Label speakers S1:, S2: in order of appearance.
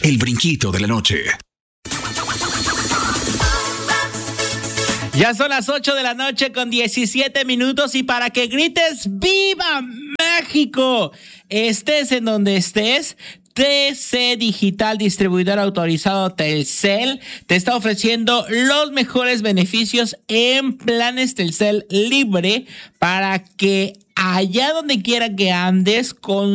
S1: El brinquito de la noche.
S2: Ya son las 8 de la noche con 17 minutos y para que grites ¡Viva México! Estés en donde estés, TC Digital, distribuidor autorizado Telcel, te está ofreciendo los mejores beneficios en planes Telcel libre para que allá donde quiera que andes con